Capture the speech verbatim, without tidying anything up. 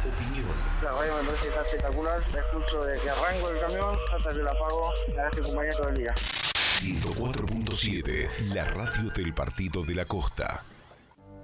opinión. La radio me parece que está espectacular, la escucho desde que arranco el camión hasta que la apago, la hace compañía todo el día. ciento cuatro punto siete, la radio del Partido de la Costa.